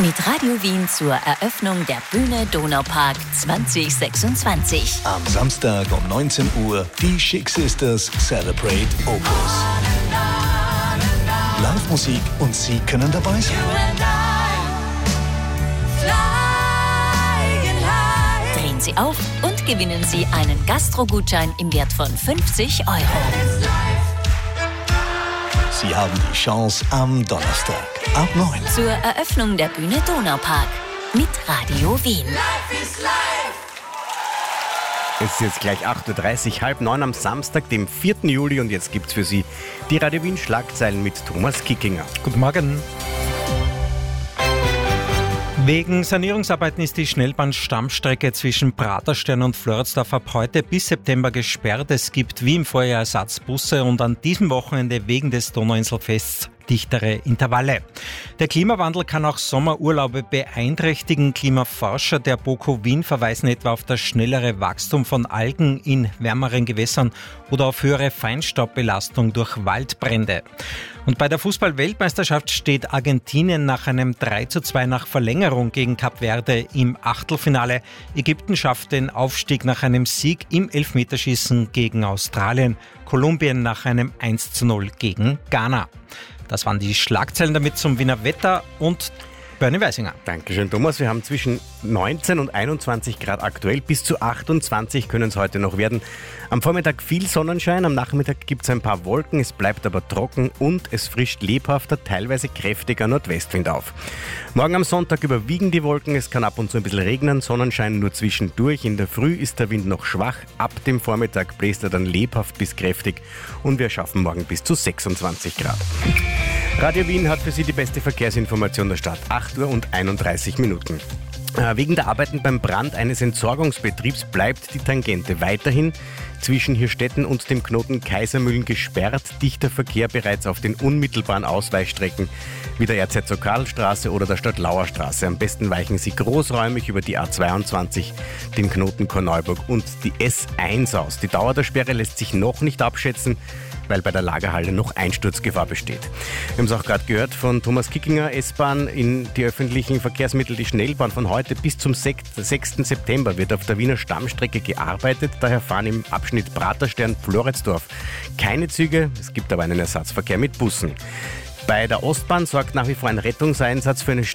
Mit Radio Wien zur Eröffnung der Bühne Donaupark 2026. Am Samstag um 19 Uhr die Chic Sisters Celebrate Opus. Live-Musik und Sie können dabei sein. Drehen Sie auf und gewinnen Sie einen Gastro-Gutschein im Wert von 50 €. Sie haben die Chance am Donnerstag ab 9. Zur Eröffnung der Bühne Donaupark mit Radio Wien. Es ist jetzt gleich 8.30 Uhr, 8:30 am Samstag, dem 4. Juli, und jetzt gibt's für Sie die Radio Wien Schlagzeilen mit Thomas Kickinger. Guten Morgen. Wegen Sanierungsarbeiten ist die Schnellbahnstammstrecke zwischen Praterstern und Floridsdorf ab heute bis September gesperrt. Es gibt wie im Vorjahr Ersatzbusse und an diesem Wochenende wegen des Donauinselfests dichtere Intervalle. Der Klimawandel kann auch Sommerurlaube beeinträchtigen. Klimaforscher der BOKU Wien verweisen etwa auf das schnellere Wachstum von Algen in wärmeren Gewässern oder auf höhere Feinstaubbelastung durch Waldbrände. Und bei der Fußball-Weltmeisterschaft steht Argentinien nach einem 3:2 nach Verlängerung gegen Kap Verde im Achtelfinale. Ägypten schafft den Aufstieg nach einem Sieg im Elfmeterschießen gegen Australien. Kolumbien nach einem 1:0 gegen Ghana. Das waren die Schlagzeilen, damit zum Wiener Wetter und Bernie Weisinger. Dankeschön, Thomas. Wir haben zwischen 19 und 21 Grad aktuell. Bis zu 28 können es heute noch werden. Am Vormittag viel Sonnenschein, am Nachmittag gibt es ein paar Wolken. Es bleibt aber trocken und es frischt lebhafter, teilweise kräftiger Nordwestwind auf. Morgen am Sonntag überwiegen die Wolken. Es kann ab und zu ein bisschen regnen. Sonnenschein nur zwischendurch. In der Früh ist der Wind noch schwach. Ab dem Vormittag bläst er dann lebhaft bis kräftig. Und wir schaffen morgen bis zu 26 Grad. Radio Wien hat für Sie die beste Verkehrsinformation der Stadt. 8 Uhr und 31 Minuten. Wegen der Arbeiten beim Brand eines Entsorgungsbetriebs bleibt die Tangente weiterhin zwischen Hirstetten und dem Knoten Kaisermühlen gesperrt. Dichter Verkehr bereits auf den unmittelbaren Ausweichstrecken wie der Erzherzog-Karl-Straße oder der Stadtlauer-Straße. Am besten weichen Sie großräumig über die A22, den Knoten Korneuburg und die S1 aus. Die Dauer der Sperre lässt sich noch nicht abschätzen, weil bei der Lagerhalle noch Einsturzgefahr besteht. Wir haben es auch gerade gehört von Thomas Kickinger, S-Bahn in die öffentlichen Verkehrsmittel, die Schnellbahn von heute bis zum 6. September wird auf der Wiener Stammstrecke gearbeitet. Daher fahren im Abschnitt Praterstern-Floridsdorf keine Züge, es gibt aber einen Ersatzverkehr mit Bussen. Bei der Ostbahn sorgt nach wie vor ein Rettungseinsatz für eine